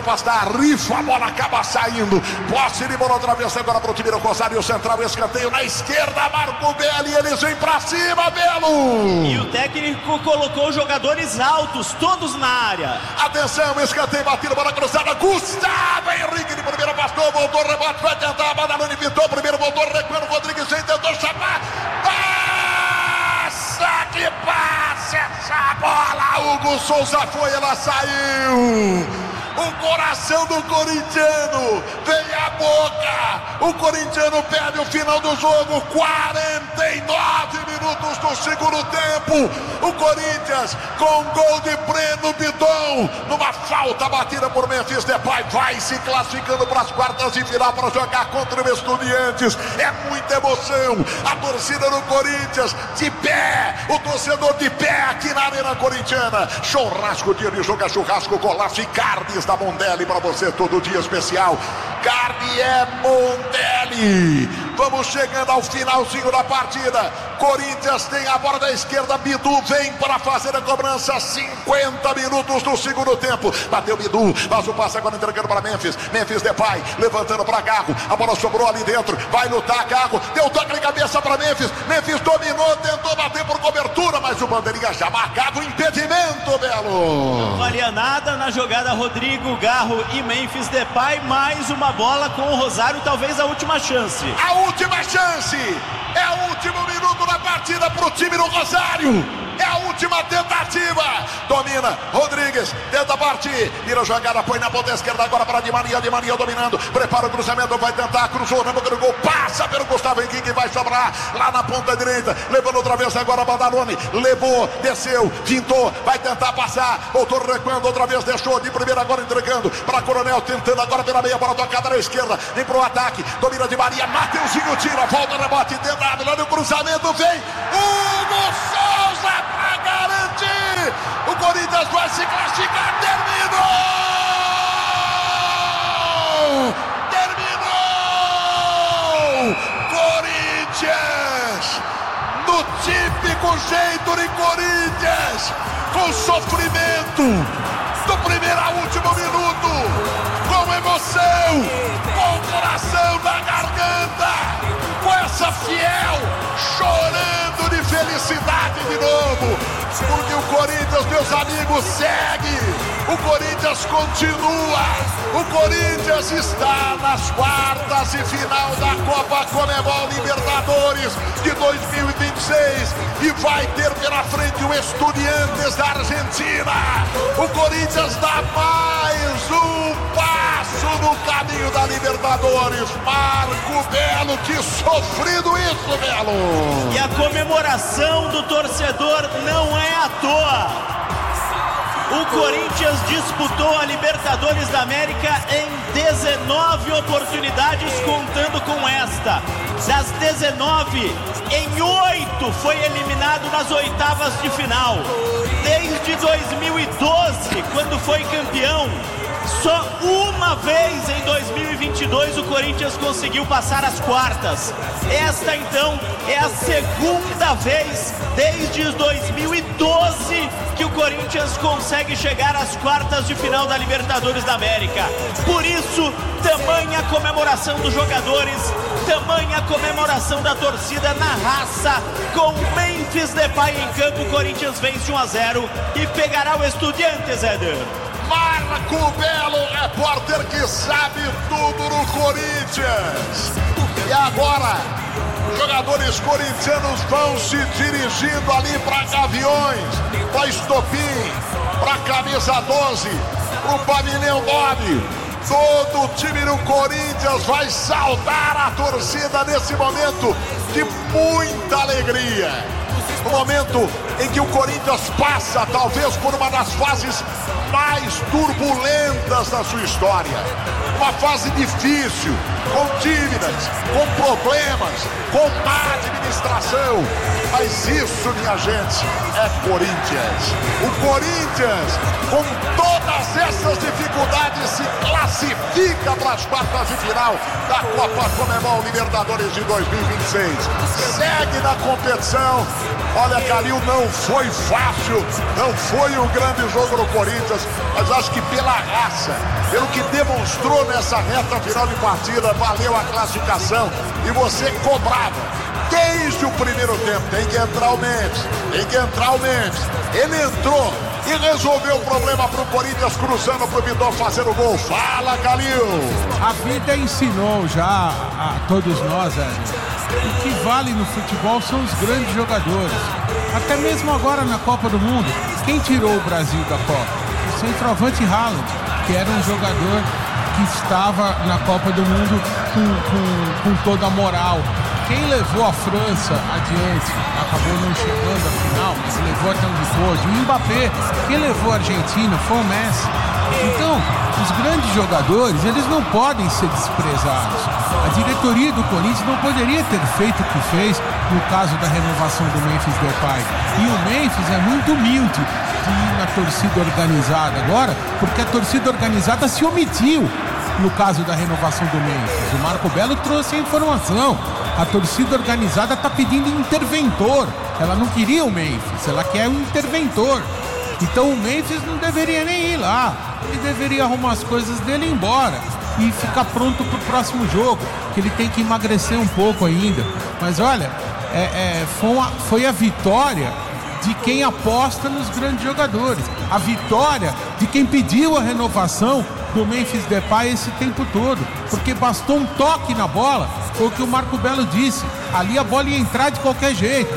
Afastar, rifa, a bola acaba saindo. Posse de bola outra vez agora para o time do Rosário Central. Escanteio na esquerda, Marco Belo e eles vêm para cima, Belo. E o técnico colocou jogadores altos, todos na área. Atenção, escanteio batido, bola cruzada. Gustavo Henrique de primeiro afastou, voltou, rebote, vai tentar. A Badalone pintou, primeiro voltou, recuando. Rodrigues tentou chamar. Passa que passa essa bola. Hugo Souza foi, ela saiu. O coração do corintiano vem à boca. O corintiano perde o final do jogo. 49 minutos do segundo tempo. O Corinthians com gol de Breno Bidon, numa falta batida por Memphis Depay, vai se classificando para as quartas de final para jogar contra o Estudiantes. É muita emoção. A torcida do Corinthians de pé. O torcedor de pé aqui na Arena Corintiana. Churrasco, dia de jogo é churrasco, golaço e carnes da Mondelli para você todo dia especial. Carne é Mondelli. Vamos chegando ao finalzinho da partida. Corinthians tem a bola da esquerda. Bidu vem para fazer a cobrança. 50 minutos do segundo tempo. Bateu Bidu, faz o passe agora entregando para Memphis. Memphis Depay levantando para Garro. A bola sobrou ali dentro. Vai lutar Garro. Deu toque de cabeça para Memphis. Memphis dominou, tentou bater por cobertura, mas o bandeirinha já marcava o impedimento, Belo. Não valia nada na jogada. Rodrigo, Garro e Memphis Depay. Mais uma bola com o Rosário, talvez a última chance. A última chance. É o último minuto da partida para o time do Rosário. É a última tentativa. Domina Rodrigues, tenta partir. Vira a jogada, põe na ponta esquerda agora para Di Maria. Di Maria dominando. Prepara o cruzamento, vai tentar. Cruzou na boca do gol. Passa pelo Gustavo Henrique, vai sobrar lá na ponta direita. Levando outra vez agora Badalone. Levou, desceu, fintou. Vai tentar passar. Voltou recuando outra vez. Deixou de primeira agora entregando para Coronel. Tentando agora pela meia bola tocada na esquerda. Vem pro ataque. Domina Di Maria. Mateuzinho tira. Volta, rebote. Tentado. Lá no cruzamento vem Hugo Souza para garantir. O Corinthians vai se classificar. Terminou! Corinthians, no típico jeito de Corinthians, com sofrimento, do primeiro ao último minuto, com emoção, com o coração na garganta, com essa fiel chorando de felicidade de novo, porque o Corinthians, meus amigos, segue, o Corinthians continua, o Corinthians está nas quartas de final da Copa Conmebol Libertadores de 2026 e vai ter pela frente o Estudiantes da Argentina. O Corinthians dá mais um passo no caminho da Libertadores. Marco Belo, que sofrido isso, Belo! E a comemoração do torcedor não é à toa. O Corinthians disputou a Libertadores da América em 19 oportunidades, contando com esta. Das 19, em 8 foi eliminado nas oitavas de final. Desde 2012, quando foi campeão, só uma vez em 2022 o Corinthians conseguiu passar as quartas. Esta então é a segunda vez desde 2012 que o Corinthians consegue chegar às quartas de final da Libertadores da América. Por isso, tamanha comemoração dos jogadores, tamanha comemoração da torcida na raça. Com Memphis Depay em campo, o Corinthians vence 1-0 e pegará o Estudiantes, Éder. Marco Belo, repórter que sabe tudo no Corinthians. E agora, jogadores corintianos vão se dirigindo ali para Gaviões, para Estopim, para Camisa 12, para o Pavilhão 9. Todo o time do Corinthians vai saudar a torcida nesse momento de muita alegria. No momento em que o Corinthians passa, talvez, por uma das fases mais turbulentas da sua história. Uma fase difícil, com dívidas, com problemas, com má administração. Mas isso, minha gente, é Corinthians. O Corinthians, com todas essas dificuldades, se classifica classifica para as quartas de final da Copa Conmebol Libertadores de 2026. Segue na competição. Olha, Calil, não foi fácil, não foi um grande jogo no Corinthians, mas acho que pela raça, pelo que demonstrou nessa reta final de partida, valeu a classificação e você cobrava. Desde o primeiro tempo, tem que entrar o Memphis, ele entrou e resolveu o problema pro Corinthians, cruzando pro Vidal fazer o gol. Fala, Calil! A vida ensinou já a todos nós, o que vale no futebol são os grandes jogadores. Até mesmo agora na Copa do Mundo, quem tirou o Brasil da Copa? O centroavante Haaland, que era um jogador que estava na Copa do Mundo com toda a moral. Quem levou a França adiante, acabou não chegando à final, mas levou até onde pôde, o Mbappé. Quem levou a Argentina foi o Messi. Então, os grandes jogadores, eles não podem ser desprezados. A diretoria do Corinthians não poderia ter feito o que fez no caso da renovação do Memphis Depay. E o Memphis é muito humilde de ir na torcida organizada agora, porque a torcida organizada se omitiu no caso da renovação do Memphis. O Marco Belo trouxe a informação. A torcida organizada está pedindo interventor. Ela não queria o Memphis, ela quer um interventor. Então o Memphis não deveria nem ir lá. Ele deveria arrumar as coisas dele e ir embora e ficar pronto para o próximo jogo, que ele tem que emagrecer um pouco ainda. Mas olha, foi a vitória de quem aposta nos grandes jogadores. A vitória de quem pediu a renovação do Memphis Depay esse tempo todo, porque bastou um toque na bola. Foi o que o Marco Belo disse, ali a bola ia entrar de qualquer jeito.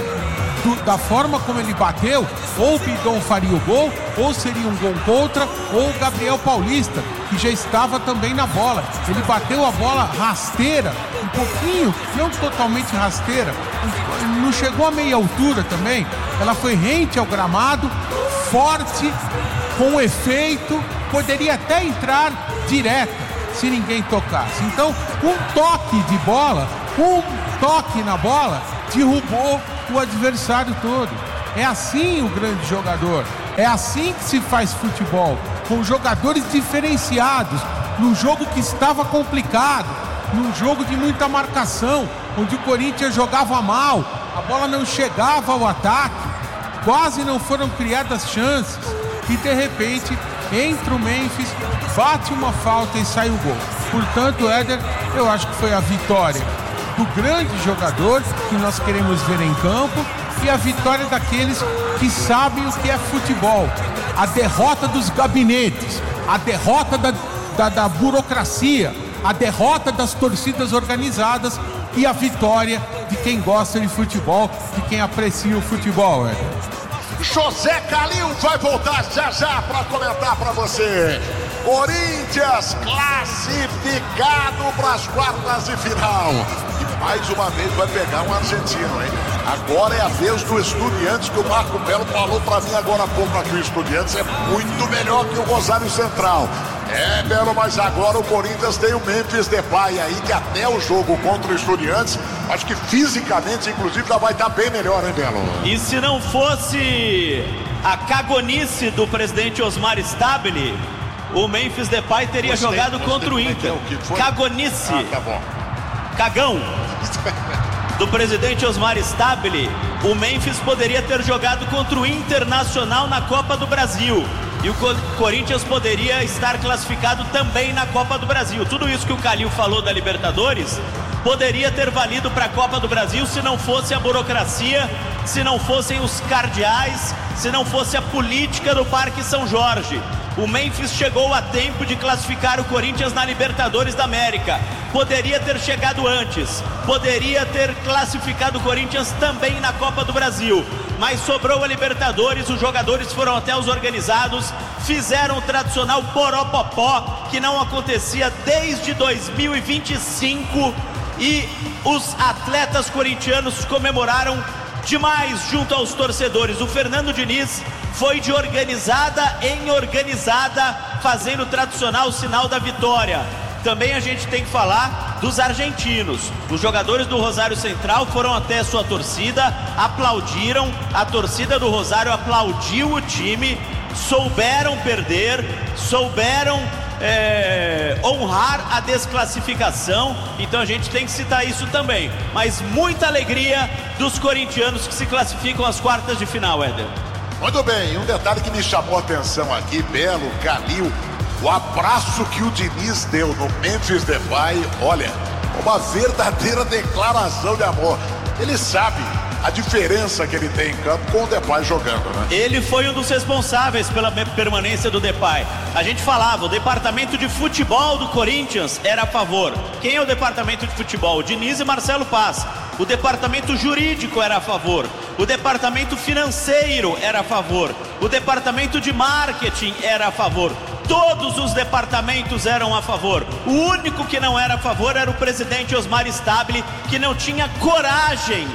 Da forma como ele bateu, ou o Bidon faria o gol, ou seria um gol contra, ou o Gabriel Paulista, que já estava também na bola. Ele bateu a bola rasteira, um pouquinho, não totalmente rasteira, não chegou a meia altura também. Ela foi rente ao gramado, forte, com efeito, poderia até entrar direta, se ninguém tocasse. Então, um toque de bola, um toque na bola, derrubou o adversário todo. É assim o grande jogador, é assim que se faz futebol, com jogadores diferenciados, num jogo que estava complicado, num jogo de muita marcação, onde o Corinthians jogava mal, a bola não chegava ao ataque, quase não foram criadas chances, e de repente entra o Memphis, bate uma falta e sai o gol. Portanto, Éder, eu acho que foi a vitória do grande jogador que nós queremos ver em campo e a vitória daqueles que sabem o que é futebol. A derrota dos gabinetes, a derrota da burocracia, a derrota das torcidas organizadas e a vitória de quem gosta de futebol, de quem aprecia o futebol, Éder. José Calil vai voltar já para comentar para você. Corinthians classificado para as quartas de final. E mais uma vez vai pegar um argentino, hein? Agora é a vez do Estudiantes, que o Marco Belo falou para mim agora há pouco aqui. O Estudiantes é muito melhor que o Rosário Central. É, Belo, mas agora o Corinthians tem o Memphis Depay aí, que até o jogo contra o Estudiantes, acho que fisicamente, inclusive, já vai estar bem melhor, hein, Belo? E se não fosse a cagonice do presidente Osmar Stabile, o Memphis Depay teria jogado contra o Inter. Cagonice. Ah, tá bom. Cagão. Do presidente Osmar Stabile, o Memphis poderia ter jogado contra o Internacional na Copa do Brasil. E o Corinthians poderia estar classificado também na Copa do Brasil. Tudo isso que o Calil falou da Libertadores poderia ter valido para a Copa do Brasil se não fosse a burocracia, se não fossem os cardeais, se não fosse a política do Parque São Jorge. O Memphis chegou a tempo de classificar o Corinthians na Libertadores da América. Poderia ter chegado antes, poderia ter classificado o Corinthians também na Copa do Brasil. Mas sobrou a Libertadores, os jogadores foram até os organizados, fizeram o tradicional poropopó, que não acontecia desde 2025, e os atletas corintianos comemoraram demais junto aos torcedores. O Fernando Diniz foi de organizada em organizada, fazendo o tradicional sinal da vitória. Também a gente tem que falar dos argentinos. Os jogadores do Rosário Central foram até sua torcida, aplaudiram, a torcida do Rosário aplaudiu o time, souberam perder, souberam honrar a desclassificação, então a gente tem que citar isso também. Mas muita alegria dos corintianos que se classificam às quartas de final, Éder. Muito bem, um detalhe que me chamou a atenção aqui, Belo, Calil, o abraço que o Diniz deu no Memphis Depay, olha, uma verdadeira declaração de amor. Ele sabe a diferença que ele tem em campo com o Depay jogando, né? Ele foi um dos responsáveis pela permanência do Depay. A gente falava, o departamento de futebol do Corinthians era a favor. Quem é o departamento de futebol? Diniz e Marcelo Paz. O departamento jurídico era a favor. O departamento financeiro era a favor. O departamento de marketing era a favor. Todos os departamentos eram a favor. O único que não era a favor era o presidente Osmar Stabile, que não tinha coragem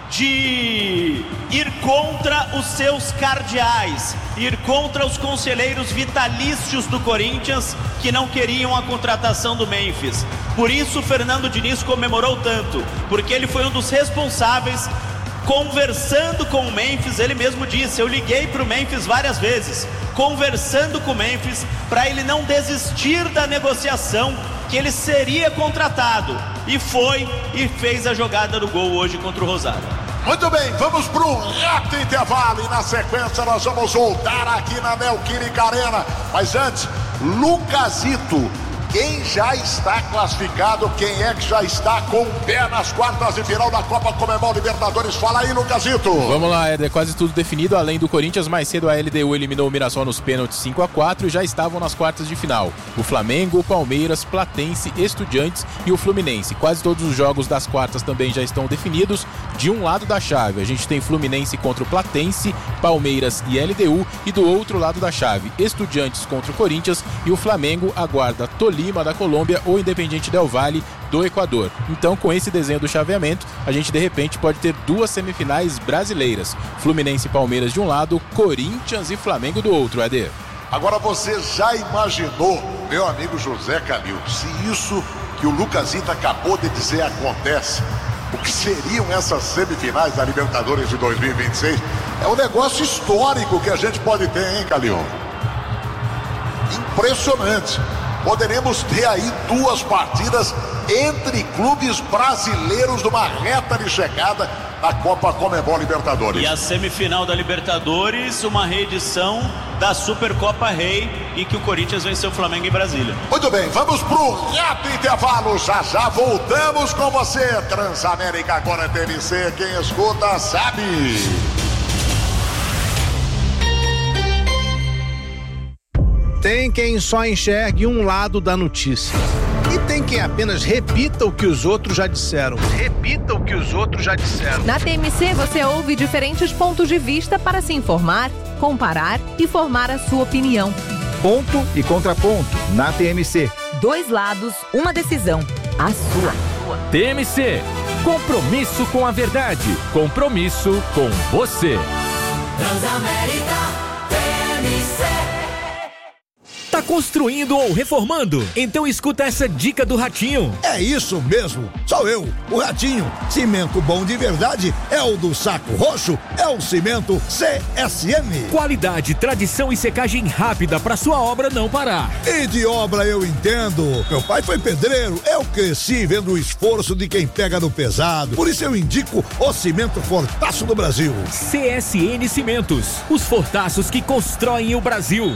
de ir contra os seus cardeais, ir contra os conselheiros vitalícios do Corinthians que não queriam a contratação do Memphis. Por isso o Fernando Diniz comemorou tanto, porque ele foi um dos responsáveis. Conversando com o Memphis, ele mesmo disse, eu liguei para o Memphis várias vezes, conversando com o Memphis para ele não desistir da negociação, que ele seria contratado, e foi e fez a jogada do gol hoje contra o Rosário. Muito bem, vamos para um rápido intervalo e na sequência nós vamos voltar aqui na Neoquímica Arena. Mas antes, Lucasito, quem já está classificado, quem é que já está com o pé nas quartas de final da Copa Conmebol Libertadores? Fala aí, Lucasito. Vamos lá, é quase tudo definido, além do Corinthians, mais cedo a LDU eliminou o Mirassol nos pênaltis 5-4 e já estavam nas quartas de final. O Flamengo, o Palmeiras, Platense, Estudiantes e o Fluminense. Quase todos os jogos das quartas também já estão definidos. De um lado da chave, a gente tem Fluminense contra o Platense, Palmeiras e LDU, e do outro lado da chave, Estudiantes contra o Corinthians e o Flamengo aguarda Tolima da Colômbia ou Independiente Del Valle do Equador. Então, com esse desenho do chaveamento, a gente de repente pode ter duas semifinais brasileiras. Fluminense e Palmeiras de um lado, Corinthians e Flamengo do outro, Eder. Agora você já imaginou, meu amigo José Calil, se isso que o Lucasito acabou de dizer acontece? O que seriam essas semifinais da Libertadores de 2026? É um negócio histórico que a gente pode ter, hein, Calil? Impressionante. Poderemos ter aí duas partidas entre clubes brasileiros numa reta de chegada na Copa Conmebol Libertadores. E a semifinal da Libertadores, uma reedição da Supercopa Rei, em que o Corinthians venceu o Flamengo em Brasília. Muito bem, vamos pro rápido intervalo. Já já voltamos com você. Transamérica agora é TNC, quem escuta sabe. Tem quem só enxergue um lado da notícia. E tem quem apenas repita o que os outros já disseram. Na TMC você ouve diferentes pontos de vista para se informar, comparar e formar a sua opinião. Ponto e contraponto na TMC. Dois lados, uma decisão. A sua. TMC. Compromisso com a verdade. Compromisso com você. Transamérica TMC. Tá construindo ou reformando? Então escuta essa dica do Ratinho. É isso mesmo, sou eu, o Ratinho. Cimento bom de verdade é o do Saco Roxo, é o cimento CSM. Qualidade, tradição e secagem rápida para sua obra não parar. E de obra eu entendo. Meu pai foi pedreiro, eu cresci vendo o esforço de quem pega no pesado. Por isso eu indico o cimento Fortaço do Brasil. CSN Cimentos, os fortaços que constroem o Brasil.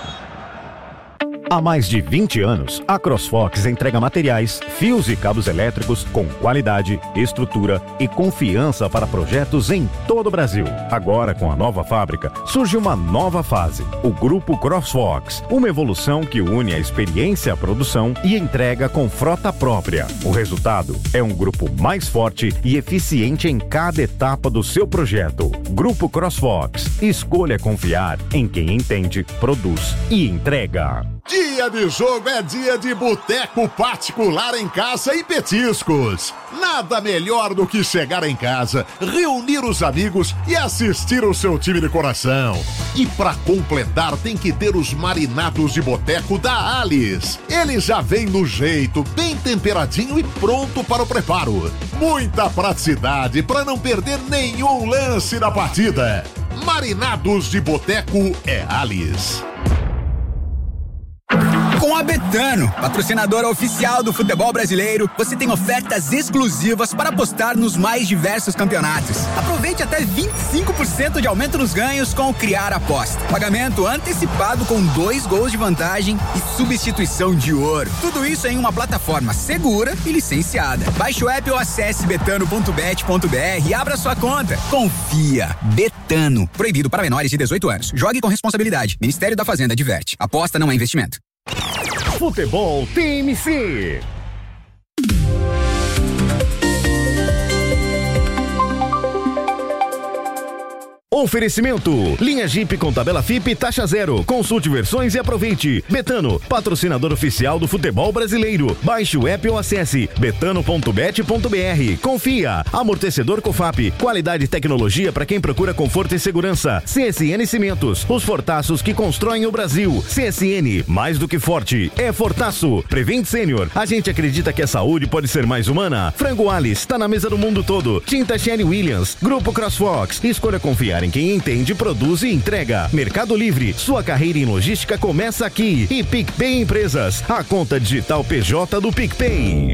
Há mais de 20 anos, a CrossFox entrega materiais, fios e cabos elétricos com qualidade, estrutura e confiança para projetos em todo o Brasil. Agora, com a nova fábrica, surge uma nova fase, o Grupo CrossFox, uma evolução que une a experiência à produção e entrega com frota própria. O resultado é um grupo mais forte e eficiente em cada etapa do seu projeto. Grupo CrossFox, escolha confiar em quem entende, produz e entrega. Dia de jogo é dia de boteco particular em casa e petiscos. Nada melhor do que chegar em casa, reunir os amigos e assistir o seu time de coração. E pra completar tem que ter os marinados de boteco da Alice. Ele já vem no jeito, bem temperadinho e pronto para o preparo. Muita praticidade para não perder nenhum lance da partida. Marinados de boteco é Alice. Com a Betano, patrocinadora oficial do futebol brasileiro, você tem ofertas exclusivas para apostar nos mais diversos campeonatos. Aproveite até 25% de aumento nos ganhos com o Criar Aposta. Pagamento antecipado com 2 gols de vantagem e substituição de ouro. Tudo isso em uma plataforma segura e licenciada. Baixe o app ou acesse betano.bet.br e abra sua conta. Confia. Betano. Proibido para menores de 18 anos. Jogue com responsabilidade. Ministério da Fazenda adverte. Aposta não é investimento. Futebol TMC. Oferecimento: linha Jeep com tabela FIP taxa zero. Consulte versões e aproveite. Betano, patrocinador oficial do futebol brasileiro. Baixe o app ou acesse betano.bet.br. Confia. Amortecedor Cofap, qualidade e tecnologia para quem procura conforto e segurança. CSN Cimentos, os fortaços que constroem o Brasil. CSN, mais do que forte, é fortaço. Prevent Sênior, a gente acredita que a saúde pode ser mais humana. Frango Alice, tá na mesa do mundo todo. Tinta Sherry Williams, Grupo CrossFox, escolha confiar em quem entende, produz e entrega. Mercado Livre, sua carreira em logística começa aqui. E PicPay Empresas, a conta digital PJ do PicPay.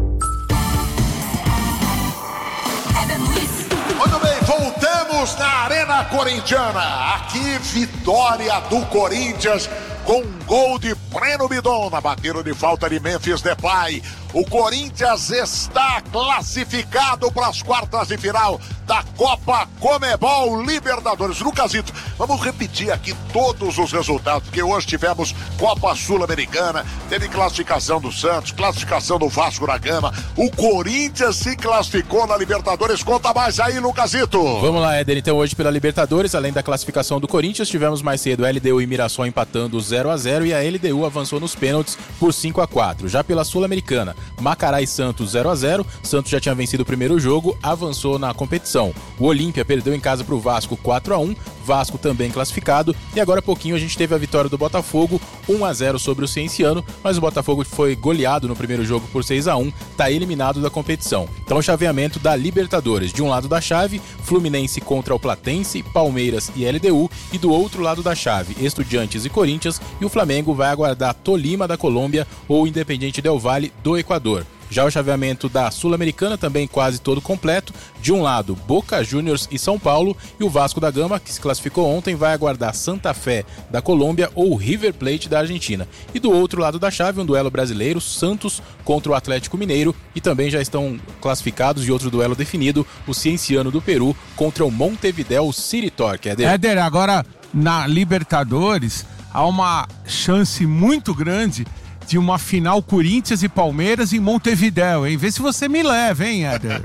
Muito bem, voltamos na Arena Corintiana. Aqui, vitória do Corinthians com um gol de Breno Bidon na batida de falta de Memphis Depay. O Corinthians está classificado para as quartas de final da Copa Comebol Libertadores. Lucasito, vamos repetir aqui todos os resultados, porque hoje tivemos Copa Sul-Americana, teve classificação do Santos, classificação do Vasco da Gama, o Corinthians se classificou na Libertadores. Conta mais aí, Lucasito. Vamos lá, Éder. Então, hoje pela Libertadores, além da classificação do Corinthians, tivemos mais cedo LDU e Mirassol empatando 0-0 e a LDU avançou nos pênaltis por 5-4. Já pela Sul-Americana, Macará e Santos 0-0. Santos já tinha vencido o primeiro jogo, avançou na competição. O Olímpia perdeu em casa para o Vasco 4-1. Vasco também classificado. E agora há pouquinho a gente teve a vitória do Botafogo 1-0 sobre o Cienciano, mas o Botafogo foi goleado no primeiro jogo por 6-1, está eliminado da competição. Então o chaveamento da Libertadores: de um lado da chave, Fluminense contra o Platense, Palmeiras e LDU, e do outro lado da chave, Estudiantes e Corinthians, e o Flamengo vai aguardar Tolima da Colômbia ou Independiente del Valle do Equador. Já o chaveamento da Sul-Americana também quase todo completo. De um lado, Boca Juniors e São Paulo, e o Vasco da Gama, que se classificou ontem, vai aguardar Santa Fé da Colômbia ou River Plate da Argentina. E do outro lado da chave, um duelo brasileiro, Santos contra o Atlético Mineiro, e também já estão classificados de outro duelo definido, o Cienciano do Peru contra o Montevideo City Torque. Éder, agora na Libertadores há uma chance muito grande de uma final Corinthians e Palmeiras em Montevidéu, hein? Vê se você me leva, hein, Éder?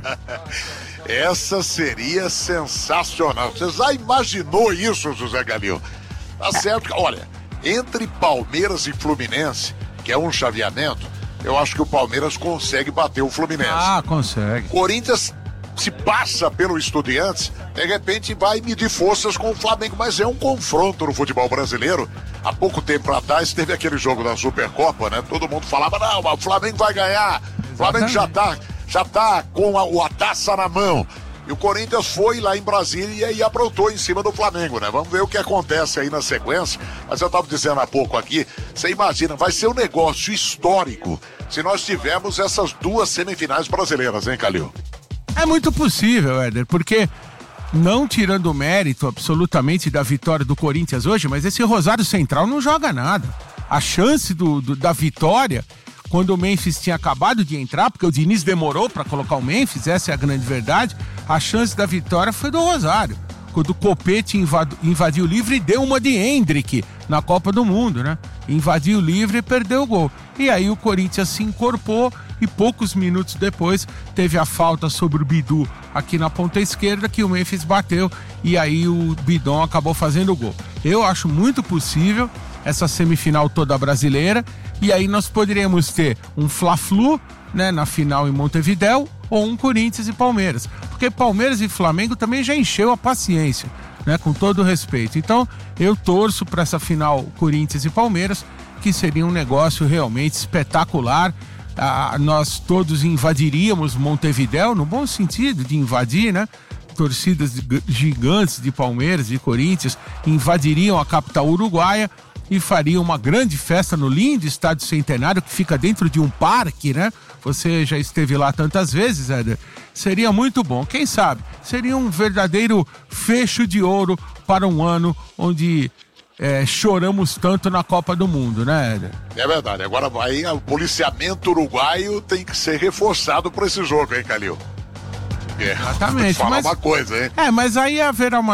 Essa seria sensacional. Você já imaginou isso, José Galil? Tá certo que, olha, entre Palmeiras e Fluminense, que é um chaveamento, eu acho que o Palmeiras consegue bater o Fluminense. Ah, consegue. Corinthians se passa pelo Estudiantes, de repente vai medir forças com o Flamengo, mas é um confronto no futebol brasileiro. Há pouco tempo atrás teve aquele jogo da Supercopa, né? Todo mundo falava, não, o Flamengo vai ganhar, o Flamengo já tá com a taça na mão. E o Corinthians foi lá em Brasília e aprontou em cima do Flamengo, né? Vamos ver o que acontece aí na sequência. Mas eu tava dizendo há pouco aqui, você imagina, vai ser um negócio histórico se nós tivermos essas duas semifinais brasileiras, hein, Calil? É muito possível, Éder, porque não tirando o mérito absolutamente da vitória do Corinthians hoje, mas esse Rosário Central não joga nada. A chance da vitória, quando o Memphis tinha acabado de entrar, porque o Diniz demorou para colocar o Memphis, essa é a grande verdade, a chance da vitória foi do Rosário. Quando o Copete invadiu o livre e deu uma de Hendrick na Copa do Mundo, né? Invadiu o livre e perdeu o gol. E aí o Corinthians se incorporou e poucos minutos depois teve a falta sobre o Bidu aqui na ponta esquerda, que o Memphis bateu e aí o Bidon acabou fazendo o gol. Eu acho muito possível essa semifinal toda brasileira, e aí nós poderíamos ter um Fla-Flu, né, na final em Montevidéu, ou um Corinthians e Palmeiras, porque Palmeiras e Flamengo também já encheu a paciência, né, com todo o respeito. Então eu torço para essa final Corinthians e Palmeiras, que seria um negócio realmente espetacular. Nós todos invadiríamos Montevidéu, no bom sentido de invadir, né? Torcidas gigantes de Palmeiras e Corinthians invadiriam a capital uruguaia, e faria uma grande festa no lindo Estádio Centenário, que fica dentro de um parque, né? Você já esteve lá tantas vezes, Éder. Seria muito bom. Quem sabe? Seria um verdadeiro fecho de ouro para um ano onde choramos tanto na Copa do Mundo, né, Éder? É verdade. Agora aí o policiamento uruguaio tem que ser reforçado por esse jogo, hein, Calil? Exatamente. Falar uma coisa, hein? Mas aí haverá uma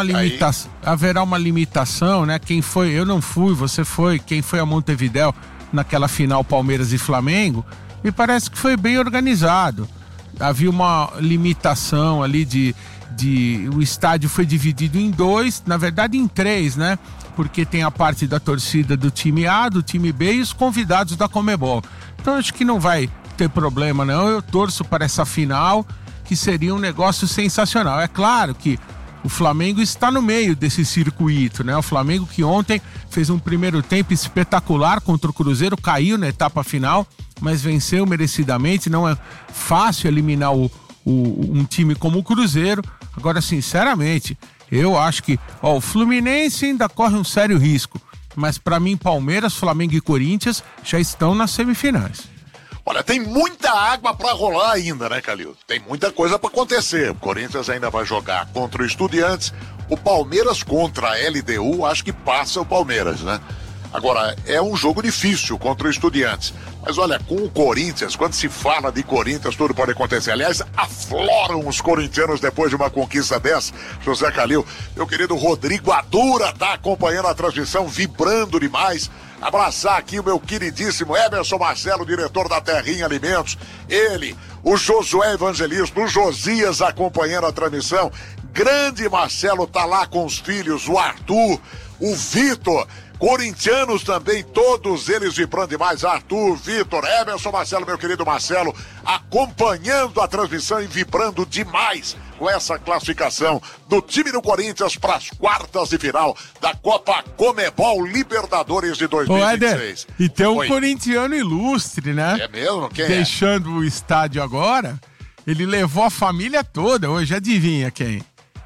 limitação, né? Quem foi, eu não fui, você foi, quem foi a Montevidéu naquela final Palmeiras e Flamengo, me parece que foi bem organizado. Havia uma limitação ali o estádio foi dividido em 2, na verdade em 3, né? Porque tem a parte da torcida do time A, do time B e os convidados da Conmebol. Então acho que não vai ter problema, não. Eu torço para essa final, que seria um negócio sensacional. É claro que o Flamengo está no meio desse circuito, né? O Flamengo que ontem fez um primeiro tempo espetacular contra o Cruzeiro, caiu na etapa final, mas venceu merecidamente. Não é fácil eliminar um time como o Cruzeiro. Agora, sinceramente, eu acho que o Fluminense ainda corre um sério risco, mas para mim Palmeiras, Flamengo e Corinthians já estão nas semifinais. Olha, tem muita água pra rolar ainda, né, Calil? Tem muita coisa pra acontecer. O Corinthians ainda vai jogar contra o Estudiantes. O Palmeiras contra a LDU, acho que passa o Palmeiras, né? Agora, é um jogo difícil contra o Estudiantes. Mas olha, com o Corinthians, quando se fala de Corinthians, tudo pode acontecer. Aliás, afloram os corintianos depois de uma conquista dessa. José Calil, meu querido Rodrigo Adura tá acompanhando a transmissão, vibrando demais. Abraçar aqui o meu queridíssimo Emerson Marcelo, diretor da Terrinha Alimentos. Ele, o Josué Evangelista, o Josias acompanhando a transmissão. Grande Marcelo tá lá com os filhos, o Arthur, o Vitor. Corintianos também, todos eles vibrando demais. Arthur, Vitor, Emerson, Marcelo, meu querido Marcelo, acompanhando a transmissão e vibrando demais com essa classificação do time do Corinthians para as quartas de final da Copa Conmebol Libertadores de 2026. Éder, e tem um corintiano ilustre, né? É mesmo? Quem Deixando o estádio agora, ele levou a família toda. Hoje, adivinha quem?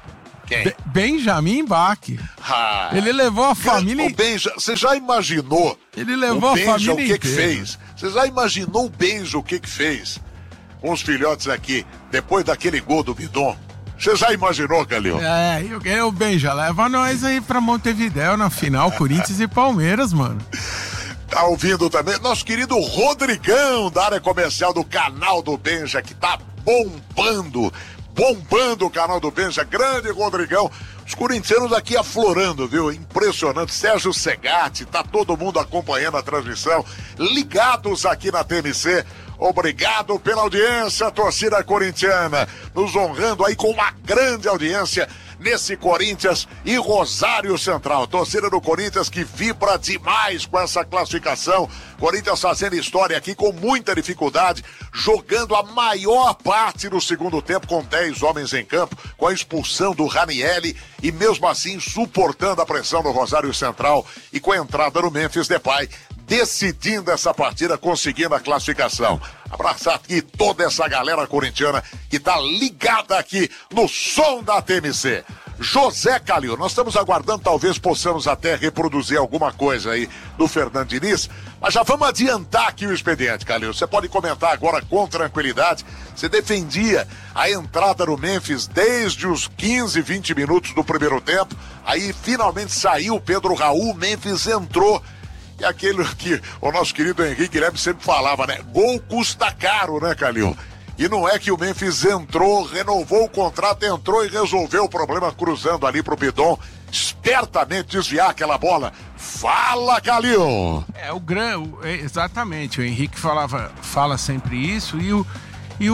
Benjamin Bach. Ele levou a família. Você já imaginou? Ele levou a família. O que fez? Você já imaginou o Benja o que fez com os filhotes aqui depois daquele gol do Bidon? Você já imaginou, Calil? O Benja leva nós aí pra Montevidéu na final, Corinthians e Palmeiras, mano. Tá ouvindo também nosso querido Rodrigão da área comercial do canal do Benja, que tá bombando o canal do Benja, grande Rodrigão. Os corintianos aqui aflorando, viu? Impressionante. Sérgio Segatti, tá todo mundo acompanhando a transmissão, ligados aqui na TMC. Obrigado pela audiência, torcida corintiana, nos honrando aí com uma grande audiência nesse Corinthians e Rosário Central. Torcida do Corinthians que vibra demais com essa classificação. Corinthians fazendo história aqui com muita dificuldade, jogando a maior parte do segundo tempo com 10 homens em campo, com a expulsão do Ranieri e mesmo assim suportando a pressão do Rosário Central e com a entrada do Memphis Depay, decidindo essa partida, conseguindo a classificação. Abraçar aqui toda essa galera corintiana que tá ligada aqui no som da TMC. José Calil, nós estamos aguardando, talvez possamos até reproduzir alguma coisa aí do Fernando Diniz, mas já vamos adiantar aqui o expediente, Calil. Você pode comentar agora com tranquilidade. Você defendia a entrada do Memphis desde os 15, 20 minutos do primeiro tempo, aí finalmente saiu o Pedro Raul, o Memphis entrou. E aquele que o nosso querido Henrique Guilherme sempre falava, né? Gol custa caro, né, Calil? E não é que o Memphis entrou, renovou o contrato, entrou e resolveu o problema cruzando ali pro Bidon, espertamente desviar aquela bola. Fala, Calil! Exatamente, o Henrique fala sempre isso e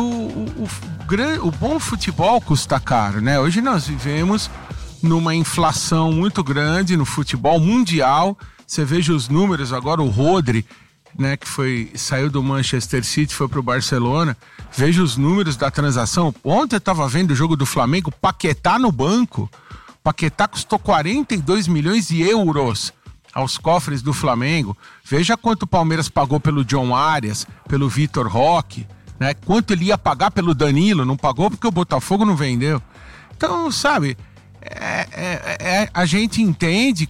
o bom futebol custa caro, né? Hoje nós vivemos numa inflação muito grande no futebol mundial. Você veja os números agora, o Rodri, né, que saiu do Manchester City, foi pro Barcelona. Veja os números da transação. Ontem eu tava vendo o jogo do Flamengo, Paquetá no banco. Paquetá custou 42 milhões de euros aos cofres do Flamengo. Veja quanto o Palmeiras pagou pelo John Arias, pelo Vitor Roque, né? Quanto ele ia pagar pelo Danilo, não pagou porque o Botafogo não vendeu. Então, sabe, a gente entende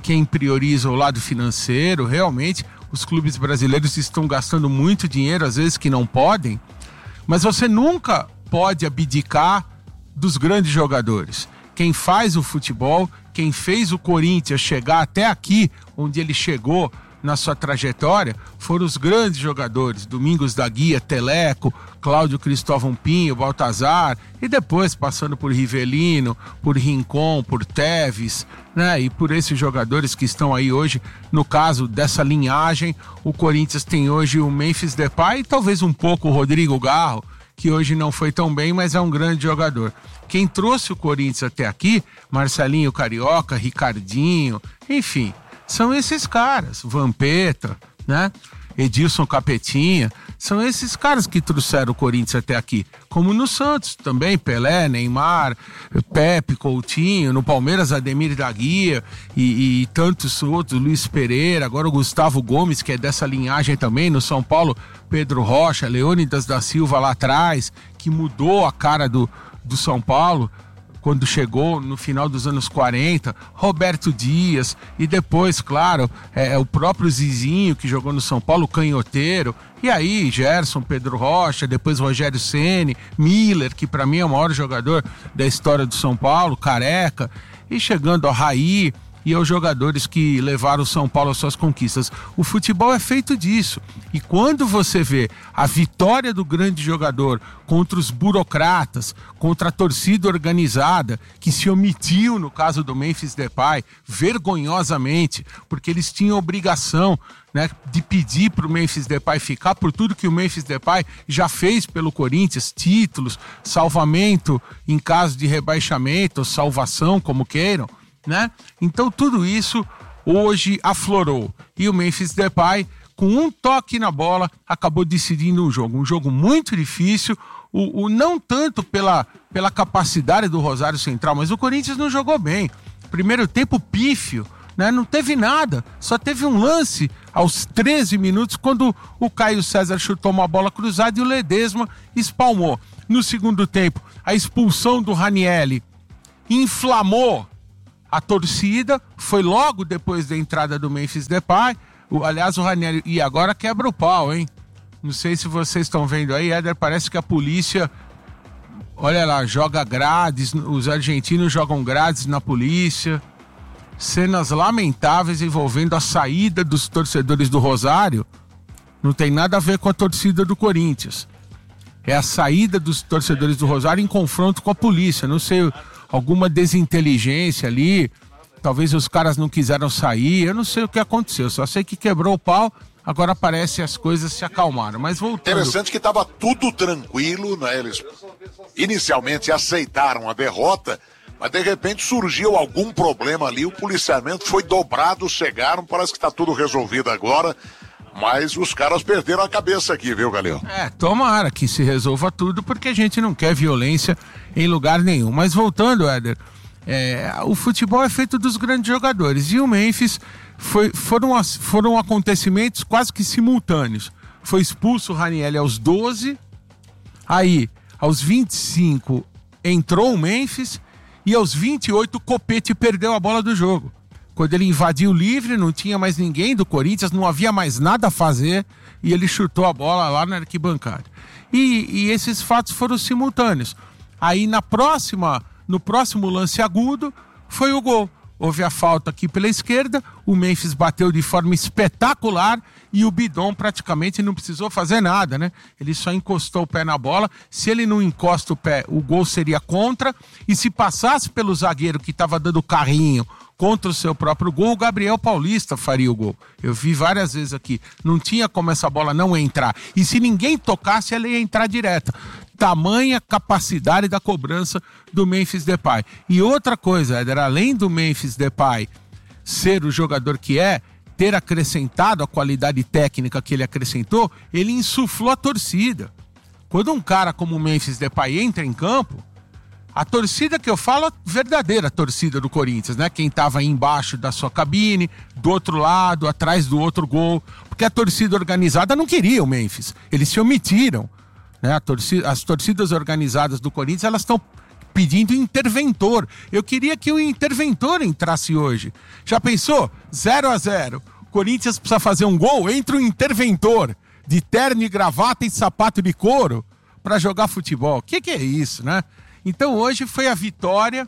quem prioriza o lado financeiro. Realmente, os clubes brasileiros estão gastando muito dinheiro, às vezes que não podem, mas você nunca pode abdicar dos grandes jogadores. Quem faz o futebol, quem fez o Corinthians chegar até aqui, onde ele chegou na sua trajetória, foram os grandes jogadores, Domingos da Guia, Teleco, Cláudio Cristóvão Pinho, Baltazar, e depois passando por Rivelino, por Rincon, por Teves, né? E por esses jogadores que estão aí hoje. No caso dessa linhagem, o Corinthians tem hoje o Memphis Depay e talvez um pouco o Rodrigo Garro, que hoje não foi tão bem, mas é um grande jogador. Quem trouxe o Corinthians até aqui, Marcelinho Carioca, Ricardinho, enfim, são esses caras, Vampeta, né? Edilson Capetinha, são esses caras que trouxeram o Corinthians até aqui. Como no Santos também, Pelé, Neymar, Pepe, Coutinho, no Palmeiras, Ademir da Guia e tantos outros, Luiz Pereira, agora o Gustavo Gomes, que é dessa linhagem também, no São Paulo, Pedro Rocha, Leônidas da Silva lá atrás, que mudou a cara do São Paulo quando chegou no final dos anos 40, Roberto Dias, e depois, claro, o próprio Zizinho, que jogou no São Paulo, canhoteiro, e aí Gerson, Pedro Rocha, depois Rogério Ceni, Miller, que para mim é o maior jogador da história do São Paulo, Careca, e chegando a Raí, e aos jogadores que levaram o São Paulo às suas conquistas. O futebol é feito disso. E quando você vê a vitória do grande jogador contra os burocratas, contra a torcida organizada, que se omitiu no caso do Memphis Depay, vergonhosamente, porque eles tinham obrigação, né, de pedir para o Memphis Depay ficar por tudo que o Memphis Depay já fez pelo Corinthians, títulos, salvamento em caso de rebaixamento, ou salvação, como queiram, né? Então tudo isso hoje aflorou e o Memphis Depay, com um toque na bola, acabou decidindo um jogo muito difícil, não tanto pela capacidade do Rosário Central, mas o Corinthians não jogou bem. Primeiro tempo pífio, né? Não teve nada, só teve um lance aos 13 minutos quando o Caio César chutou uma bola cruzada e o Ledesma espalmou. No segundo tempo, a expulsão do Ranieri inflamou a torcida, foi logo depois da entrada do Memphis Depay. Aliás, o Ranieri, e agora quebra o pau, hein? Não sei se vocês estão vendo aí, Éder, parece que a polícia, olha lá, joga grades, os argentinos jogam grades na polícia. Cenas lamentáveis envolvendo a saída dos torcedores do Rosário. Não tem nada a ver com a torcida do Corinthians. É a saída dos torcedores do Rosário em confronto com a polícia. Não sei, alguma desinteligência ali, talvez os caras não quiseram sair, eu não sei o que aconteceu, só sei que quebrou o pau, agora parece que as coisas se acalmaram, mas voltando... Interessante que estava tudo tranquilo, né? Eles inicialmente aceitaram a derrota, mas de repente surgiu algum problema ali, o policiamento foi dobrado, chegaram, parece que está tudo resolvido agora, mas os caras perderam a cabeça aqui, viu, Galil? Tomara que se resolva tudo, porque a gente não quer violência em lugar nenhum. Mas voltando, Éder, o futebol é feito dos grandes jogadores. E o Memphis foram acontecimentos quase que simultâneos. Foi expulso o Ranieri aos 12, aí aos 25 entrou o Memphis e aos 28 o Copete perdeu a bola do jogo. Quando ele invadiu livre, não tinha mais ninguém do Corinthians, não havia mais nada a fazer e ele chutou a bola lá na arquibancada. E esses fatos foram simultâneos. Aí no próximo lance agudo foi o gol. Houve a falta aqui pela esquerda, o Memphis bateu de forma espetacular e o Bidon praticamente não precisou fazer nada, né? Ele só encostou o pé na bola. Se ele não encosta o pé, o gol seria contra. E se passasse pelo zagueiro que estava dando carrinho contra o seu próprio gol, o Gabriel Paulista faria o gol. Eu vi várias vezes aqui. Não tinha como essa bola não entrar. E se ninguém tocasse, ela ia entrar direta. Tamanha capacidade da cobrança do Memphis Depay. E outra coisa, Éder, além do Memphis Depay ser o jogador que é, ter acrescentado a qualidade técnica que ele acrescentou, ele insuflou a torcida. Quando um cara como o Memphis Depay entra em campo, a torcida que eu falo, a verdadeira torcida do Corinthians, né? Quem estava aí embaixo da sua cabine, do outro lado, atrás do outro gol, porque a torcida organizada não queria o Memphis, eles se omitiram, né? As torcidas organizadas do Corinthians, elas estão pedindo interventor. Eu queria que o interventor entrasse hoje. Já pensou? 0-0. Corinthians precisa fazer um gol, entra um interventor de terno e gravata e sapato de couro para jogar futebol. O que é isso, né? Então hoje foi a vitória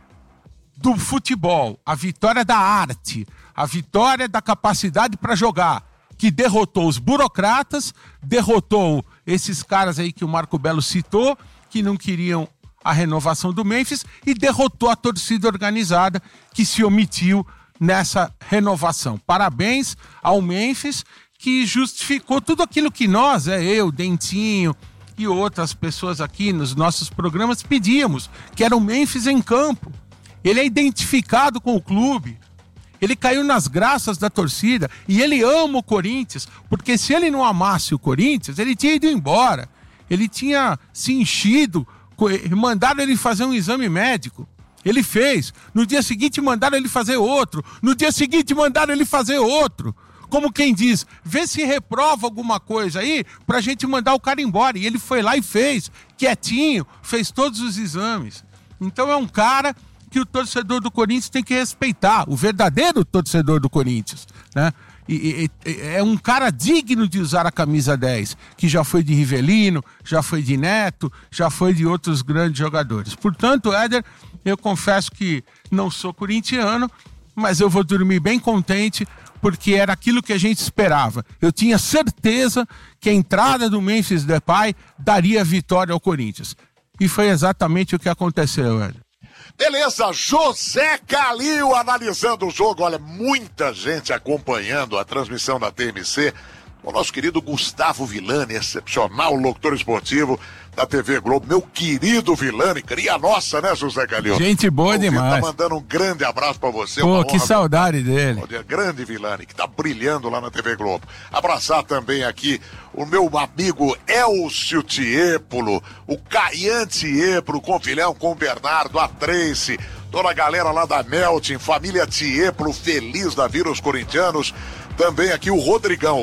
do futebol, a vitória da arte, a vitória da capacidade para jogar, que derrotou os burocratas, derrotou esses caras aí que o Marco Belo citou, que não queriam a renovação do Memphis, e derrotou a torcida organizada que se omitiu nessa renovação. Parabéns ao Memphis, que justificou tudo aquilo que nós, eu, Dentinho e outras pessoas aqui nos nossos programas pedíamos, que era o Memphis em campo. Ele é identificado com o clube, ele caiu nas graças da torcida e ele ama o Corinthians, porque se ele não amasse o Corinthians, ele tinha ido embora, ele tinha se enchido, mandaram ele fazer um exame médico, ele fez, no dia seguinte mandaram ele fazer outro, no dia seguinte mandaram ele fazer outro, como quem diz, vê se reprova alguma coisa aí pra gente mandar o cara embora, e ele foi lá e fez, quietinho, fez todos os exames. Então é um cara que o torcedor do Corinthians tem que respeitar, o verdadeiro torcedor do Corinthians, né? E é um cara digno de usar a camisa 10, que já foi de Rivelino, já foi de Neto, já foi de outros grandes jogadores. Portanto, Éder, eu confesso que não sou corintiano, mas eu vou dormir bem contente, porque era aquilo que a gente esperava. Eu tinha certeza que a entrada do Memphis Depay daria vitória ao Corinthians. E foi exatamente o que aconteceu, Éder. Beleza, José Calil analisando o jogo. Olha, muita gente acompanhando a transmissão da TMC. O nosso querido Gustavo Villani, excepcional locutor esportivo da TV Globo. Meu querido Villani, cria nossa, né, José Calil? Gente boa demais. Tá mandando um grande abraço pra você. Pô, que saudade dele. Grande Villani, que tá brilhando lá na TV Globo. Abraçar também aqui o meu amigo Elcio Tiepolo, o Caian Tiepolo, com o Filhão, com o Bernardo, a Tracy, toda a galera lá da Melting, família Tiepolo, feliz da vida, os corintianos. Também aqui o Rodrigão,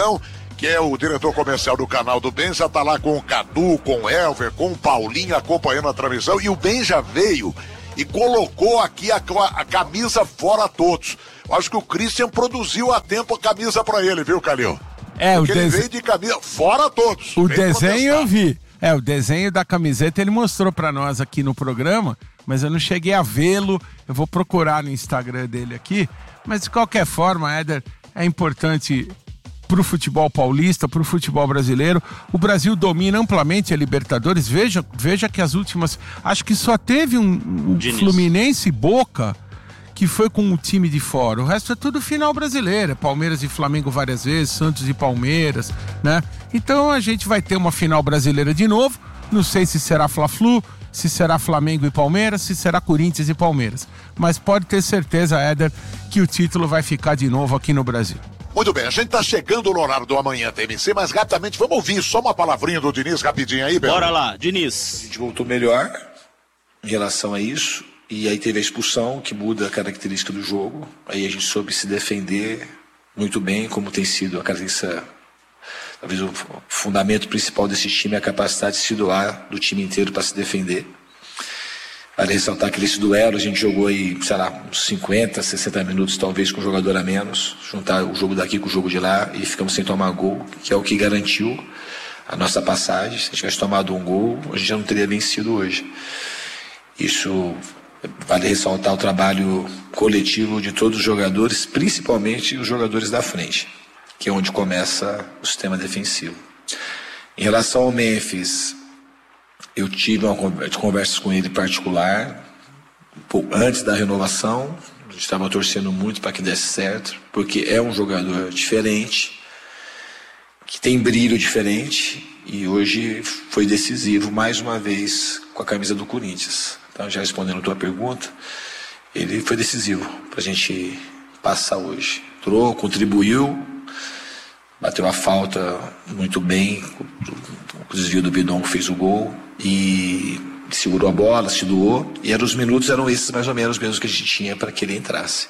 que é o diretor comercial do canal do Ben, já tá lá com o Cadu, com o Elver, com o Paulinho acompanhando a transmissão, e o Ben já veio e colocou aqui a camisa fora a todos. Acho que o Christian produziu a tempo a camisa pra ele, viu, Calil? Porque ele veio de camisa fora a todos. O desenho eu vi. O desenho da camiseta ele mostrou pra nós aqui no programa, mas eu não cheguei a vê-lo. Eu vou procurar no Instagram dele aqui. Mas de qualquer forma, Éder, é importante pro futebol paulista, pro futebol brasileiro. O Brasil domina amplamente a Libertadores. Veja que as últimas... Acho que só teve um Fluminense e Boca que foi com o time de fora. O resto é tudo final brasileiro. Palmeiras e Flamengo várias vezes, Santos e Palmeiras, né? Então a gente vai ter uma final brasileira de novo. Não sei se será Fla-Flu, se será Flamengo e Palmeiras, se será Corinthians e Palmeiras. Mas pode ter certeza, Éder, que o título vai ficar de novo aqui no Brasil. Muito bem, a gente tá chegando no horário do Amanhã TMC, mas rapidamente, vamos ouvir só uma palavrinha do Diniz rapidinho aí, Belo. Bora lá, Diniz. A gente voltou melhor em relação a isso, e aí teve a expulsão, que muda a característica do jogo. Aí a gente soube se defender muito bem, como tem sido a característica. Talvez o fundamento principal desse time é a capacidade de se doar do time inteiro para se defender. Vale ressaltar que nesse duelo a gente jogou aí, sei lá, uns 50, 60 minutos talvez com um jogador a menos, juntar o jogo daqui com o jogo de lá e ficamos sem tomar gol, que é o que garantiu a nossa passagem. Se a gente tivesse tomado um gol, a gente já não teria vencido hoje. Isso vale ressaltar o trabalho coletivo de todos os jogadores, principalmente os jogadores da frente, que é onde começa o sistema defensivo. Em relação ao Memphis, eu tive conversas com ele particular, antes da renovação. A gente estava torcendo muito para que desse certo, porque é um jogador diferente, que tem brilho diferente, e hoje foi decisivo mais uma vez com a camisa do Corinthians. Então, já respondendo a tua pergunta, ele foi decisivo para a gente passar hoje. Entrou, contribuiu, bateu a falta muito bem, o desvio do Bidon fez o gol e segurou a bola, se doou, e os minutos eram esses mais ou menos mesmo que a gente tinha para que ele entrasse.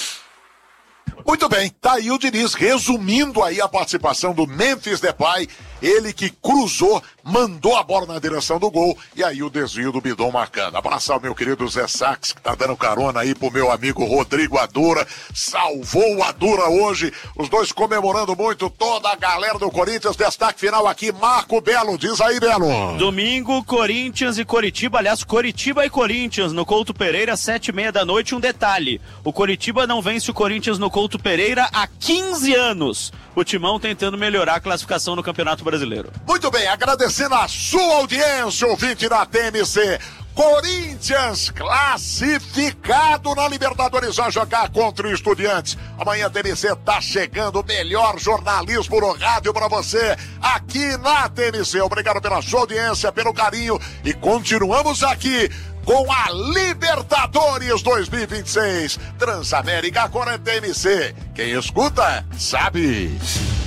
Muito bem, tá aí o Diniz resumindo aí a participação do Memphis Depay Ele que cruzou, mandou a bola na direção do gol e aí o desvio do Bidon marcando. Abraçar o meu querido Zé Sax, que tá dando carona aí pro meu amigo Rodrigo Adura. Salvou o Adura hoje. Os dois comemorando muito, toda a galera do Corinthians. Destaque final aqui, Marco Belo. Diz aí, Belo. Domingo, Corinthians e Coritiba. Aliás, Coritiba e Corinthians no Couto Pereira, 7h30 da noite. Um detalhe, o Coritiba não vence o Corinthians no Couto Pereira há 15 anos. O Timão tentando melhorar a classificação no Campeonato Brasileiro. Muito bem, agradecendo a sua audiência, ouvinte da TMC. Corinthians classificado na Libertadores, vai jogar contra o Estudiantes. Amanhã a TMC tá chegando, o melhor jornalismo no rádio para você aqui na TMC. Obrigado pela sua audiência, pelo carinho e continuamos aqui com a Libertadores 2026. Transamérica com a TMC. Quem escuta, sabe.